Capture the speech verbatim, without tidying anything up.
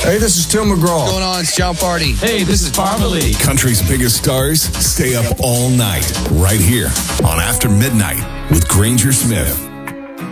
Hey, this is Tim McGraw. What's going on? It's John Party. Hey, this is Barbara Lee. Country's biggest stars stay up all night right here on After Midnight with Granger Smith.